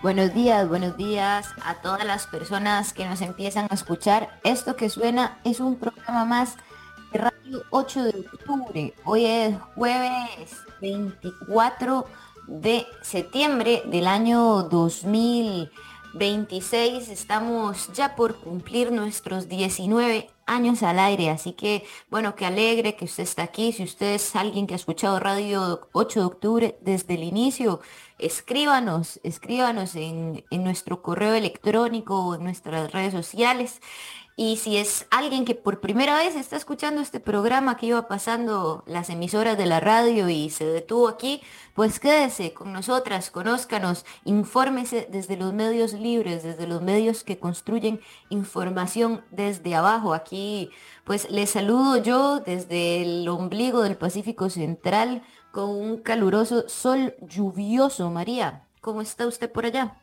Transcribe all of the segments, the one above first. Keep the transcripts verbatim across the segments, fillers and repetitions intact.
Buenos días, buenos días a todas las personas que nos empiezan a escuchar. Esto que suena es un programa más de Radio ocho de octubre. Hoy es jueves veinticuatro de septiembre del año dos mil veintiséis. Estamos ya por cumplir nuestros diecinueve años al aire, así que bueno, qué alegre que usted está aquí. Si usted es alguien que ha escuchado Radio ocho de octubre desde el inicio, escríbanos, escríbanos en, en nuestro correo electrónico o en nuestras redes sociales. Y si es alguien que por primera vez está escuchando este programa que iba pasando las emisoras de la radio y se detuvo aquí, pues quédese con nosotras, conózcanos, infórmese desde los medios libres, desde los medios que construyen información desde abajo. Aquí, pues les saludo yo desde el ombligo del Pacífico Central con un caluroso sol lluvioso. María, ¿cómo está usted por allá?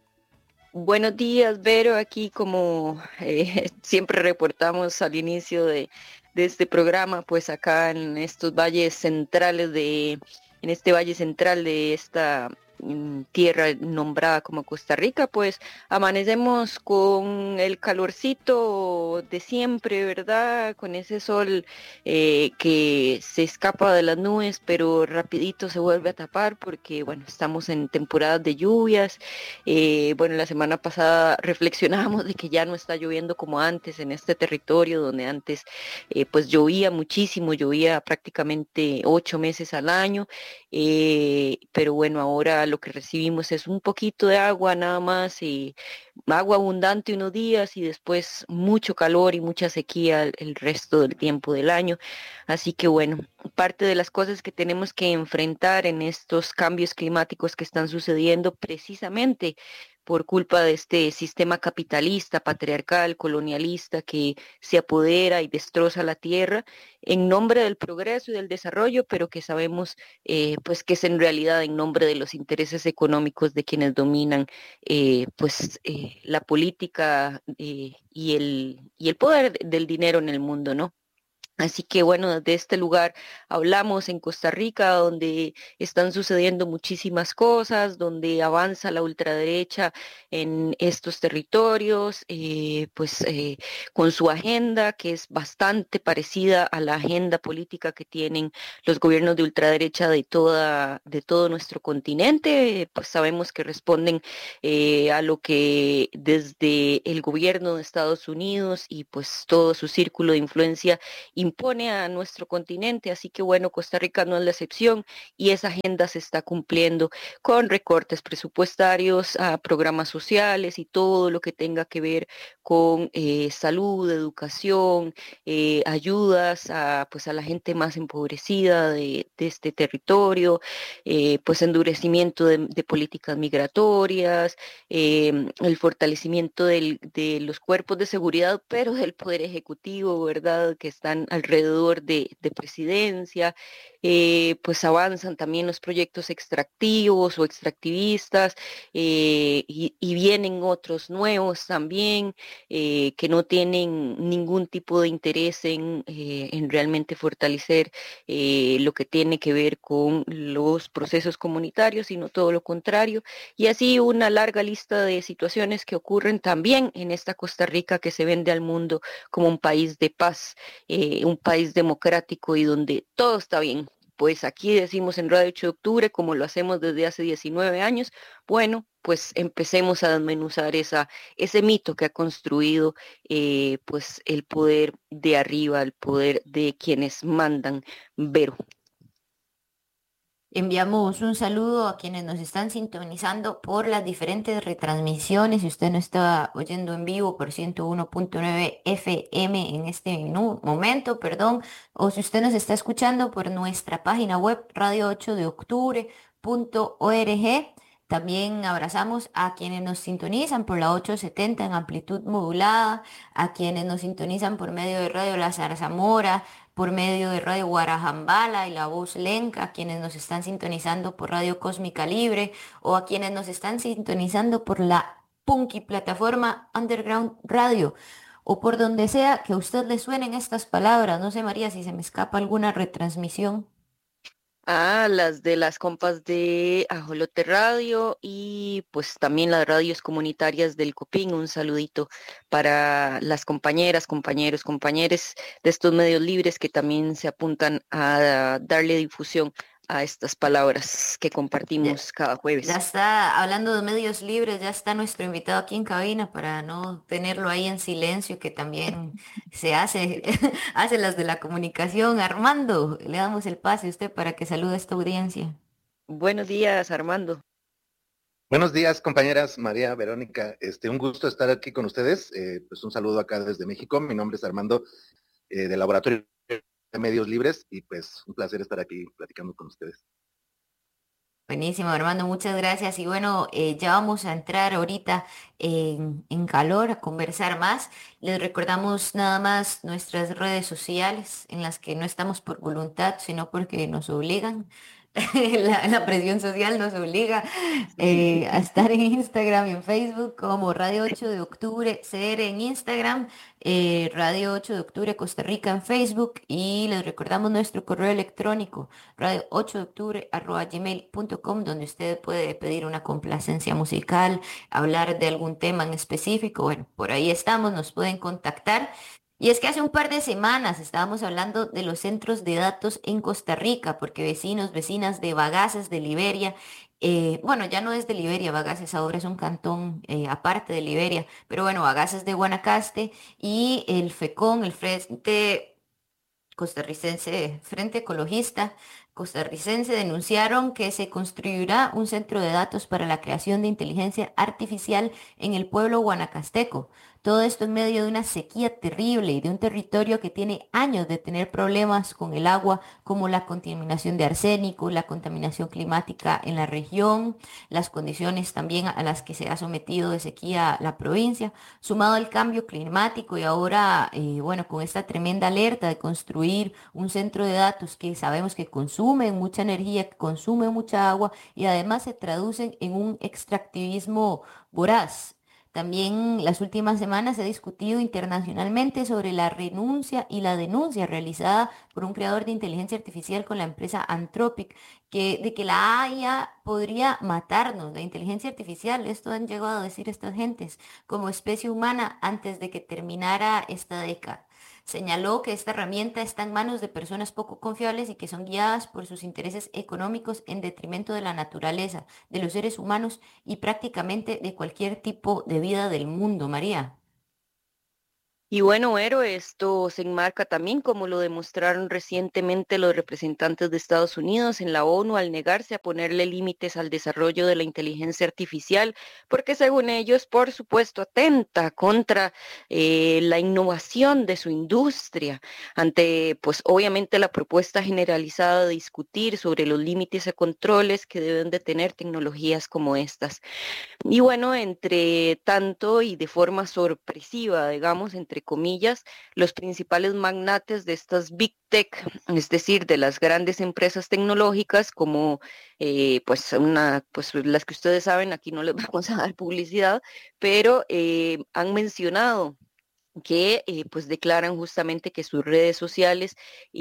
Buenos días, Vero. Aquí como eh, siempre reportamos al inicio de, de este programa, pues acá en estos valles centrales de, en este valle central de esta mm, tierra nombrada como Costa Rica, pues amanecemos con el calorcito de siempre, ¿verdad? Con ese sol eh, que se escapa de las nubes, pero rapidito se vuelve a tapar porque, bueno, estamos en temporadas de lluvias. Eh, bueno, la semana pasada reflexionábamos de que ya no está lloviendo como antes en este territorio donde antes eh, pues llovía muchísimo, llovía prácticamente ocho meses al año, eh, pero bueno, ahora lo que recibimos es un poquito de agua nada más, y agua abundante unos días y después mucho calor y mucha sequía el, el resto del tiempo del año. Así que bueno, parte de las cosas que tenemos que enfrentar en estos cambios climáticos que están sucediendo precisamente por culpa de este sistema capitalista, patriarcal, colonialista que se apodera y destroza la tierra en nombre del progreso y del desarrollo, pero que sabemos eh, pues que es en realidad en nombre de los intereses económicos de quienes dominan eh, pues eh, la política eh, y el, y el poder del dinero en el mundo, ¿no? Así que bueno, desde este lugar hablamos en Costa Rica, donde están sucediendo muchísimas cosas, donde avanza la ultraderecha en estos territorios, eh, pues eh, con su agenda, que es bastante parecida a la agenda política que tienen los gobiernos de ultraderecha de toda, de todo nuestro continente. Pues sabemos que responden eh, a lo que desde el gobierno de Estados Unidos y pues todo su círculo de influencia impone a nuestro continente. Así que bueno, Costa Rica no es la excepción y esa agenda se está cumpliendo con recortes presupuestarios a programas sociales y todo lo que tenga que ver con eh, salud, educación, eh, ayudas a, pues, a la gente más empobrecida de, de este territorio, eh, pues endurecimiento de, de políticas migratorias, eh, el fortalecimiento del, de los cuerpos de seguridad, pero del Poder Ejecutivo, ¿verdad? Que están alrededor de, de presidencia, eh, pues avanzan también los proyectos extractivos o extractivistas, eh, y, y vienen otros nuevos también eh, que no tienen ningún tipo de interés en, eh, en realmente fortalecer eh, lo que tiene que ver con los procesos comunitarios, sino todo lo contrario. Y así una larga lista de situaciones que ocurren también en esta Costa Rica que se vende al mundo como un país de paz, eh, un país democrático y donde todo está bien. Pues aquí decimos en Radio ocho de octubre, como lo hacemos desde hace diecinueve años, bueno, pues empecemos a desmenuzar esa, ese mito que ha construido eh, pues el poder de arriba, el poder de quienes mandan. Vero. Enviamos un saludo a quienes nos están sintonizando por las diferentes retransmisiones. Si usted no está oyendo en vivo por ciento uno punto nueve F M en este minu- momento, perdón, o si usted nos está escuchando por nuestra página web radio ocho de octubre punto org. También abrazamos a quienes nos sintonizan por la ochocientos setenta en amplitud modulada, a quienes nos sintonizan por medio de Radio La Zarzamora, por medio de Radio Guarajambala y La Voz Lenca, a quienes nos están sintonizando por Radio Cósmica Libre o a quienes nos están sintonizando por la Punky plataforma Underground Radio o por donde sea que a usted le suenen estas palabras. No sé, María, si se me escapa alguna retransmisión. Ah, las de las compas de Ajolote Radio y pues también las radios comunitarias del Copín. Un saludito para las compañeras, compañeros, compañeres de estos medios libres que también se apuntan a darle difusión a estas palabras que Ya, compartimos cada ya jueves. está, hablando de medios libres, ya está nuestro invitado aquí en cabina para no tenerlo ahí en silencio, que también se hace, hace las de la comunicación. Armando, le damos el pase a usted para que salude a esta audiencia. Buenos días, Armando. Buenos días, compañeras María, Verónica. Este, un gusto estar aquí con ustedes. Eh, pues un saludo acá desde México. Mi nombre es Armando, eh, del Laboratorio de Medios Libres, y pues un placer estar aquí platicando con ustedes. Buenísimo, Armando, muchas gracias. Y bueno, eh, ya vamos a entrar ahorita en, en calor, a conversar más. Les recordamos nada más nuestras redes sociales en las que no estamos por voluntad, sino porque nos obligan. La, la presión social nos obliga eh, a estar en Instagram y en Facebook como Radio ocho de Octubre C R en Instagram, eh, Radio ocho de Octubre Costa Rica en Facebook, y les recordamos nuestro correo electrónico radio ocho de octubre arroba gmail punto com, donde usted puede pedir una complacencia musical, hablar de algún tema en específico. Bueno, por ahí estamos, nos pueden contactar. Y es que hace un par de semanas estábamos hablando de los centros de datos en Costa Rica, porque vecinos, vecinas de Bagaces, de Liberia, eh, bueno, ya no es de Liberia, Bagaces ahora es un cantón eh, aparte de Liberia, pero bueno, Bagaces de Guanacaste y el FECON, el Frente costarricense, Frente Ecologista costarricense, denunciaron que se construirá un centro de datos para la creación de inteligencia artificial en el pueblo guanacasteco. Todo esto en medio de una sequía terrible y de un territorio que tiene años de tener problemas con el agua, como la contaminación de arsénico, la contaminación climática en la región, las condiciones también a las que se ha sometido de sequía la provincia, sumado al cambio climático y ahora, eh, bueno, con esta tremenda alerta de construir un centro de datos que sabemos que consumen mucha energía, que consumen mucha agua y además se traducen en un extractivismo voraz. También las últimas semanas se ha discutido internacionalmente sobre la renuncia y la denuncia realizada por un creador de inteligencia artificial con la empresa Anthropic, que, de que la A I A podría matarnos, la inteligencia artificial, esto han llegado a decir estas gentes, como especie humana antes de que terminara esta década. Señaló que esta herramienta está en manos de personas poco confiables y que son guiadas por sus intereses económicos en detrimento de la naturaleza, de los seres humanos y prácticamente de cualquier tipo de vida del mundo, María. Y bueno, Vero, esto se enmarca también como lo demostraron recientemente los representantes de Estados Unidos en la ONU al negarse a ponerle límites al desarrollo de la inteligencia artificial, porque según ellos, por supuesto, atenta contra eh, la innovación de su industria, ante, pues obviamente, la propuesta generalizada de discutir sobre los límites y controles que deben de tener tecnologías como estas. Y bueno, entre tanto y de forma sorpresiva, digamos, entre comillas, los principales magnates de estas Big Tech, es decir, de las grandes empresas tecnológicas como eh, pues una, pues las que ustedes saben, aquí no les vamos a dar publicidad, pero eh, han mencionado que eh, pues declaran justamente que sus redes sociales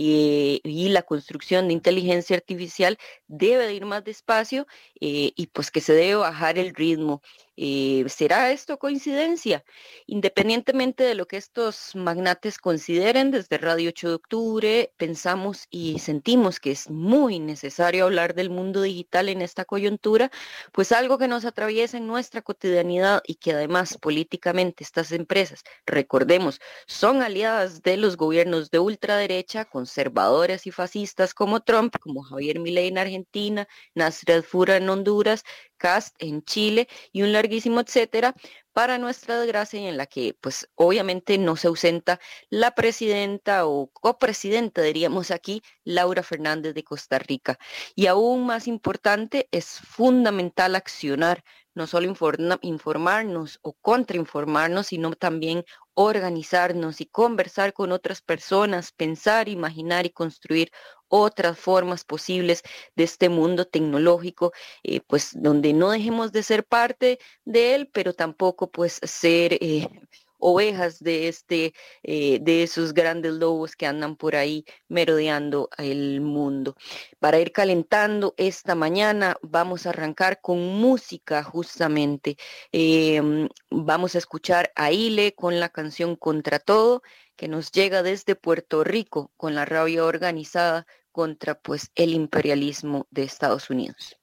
eh, y la construcción de inteligencia artificial debe de ir más despacio eh, y pues que se debe bajar el ritmo. Eh, ¿será esto coincidencia? Independientemente de lo que estos magnates consideren, desde Radio ocho de Octubre pensamos y sentimos que es muy necesario hablar del mundo digital en esta coyuntura, pues algo que nos atraviesa en nuestra cotidianidad y que además políticamente estas empresas, recordemos, son aliadas de los gobiernos de ultraderecha, conservadores y fascistas como Trump, como Javier Milei en Argentina, Nasrid Fura en Honduras, Cast en Chile y un larguísimo etcétera, para nuestra desgracia, y en la que pues obviamente no se ausenta la presidenta o copresidenta, diríamos aquí, Laura Fernández de Costa Rica. Y aún más importante, es fundamental accionar, no solo informa, informarnos o contrainformarnos, sino también organizarnos y conversar con otras personas, pensar, imaginar y construir otras formas posibles de este mundo tecnológico, eh, pues donde no dejemos de ser parte de él, pero tampoco pues ser eh, ovejas de este, eh, de esos grandes lobos que andan por ahí merodeando el mundo. Para ir calentando esta mañana, vamos a arrancar con música justamente. Eh, vamos a escuchar a Ile con la canción Contra Todo, que nos llega desde Puerto Rico con la rabia organizada contra pues el imperialismo de Estados Unidos.